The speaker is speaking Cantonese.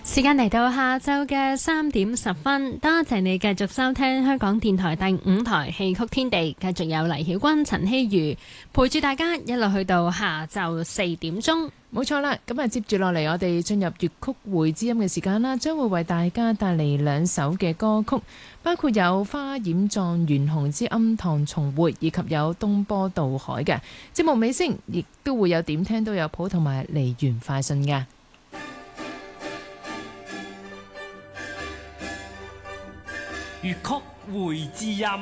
時間嚟到下晝嘅3:10，多謝你繼續收聽香港電台第5台戲曲天地，繼續有黎曉君、陳希瑜陪住大家一路去到下晝4點鐘。 冇錯啦，咁啊接住落嚟，我哋進入粵曲會知音嘅時間啦，將會為大家帶嚟2首嘅歌曲，包括有《花掩狀元紅之庵堂重會》，以及有《東坡渡海》嘅。節目尾聲亦都會有點聽都有譜同埋梨園快訊嘅。 粵曲會知音。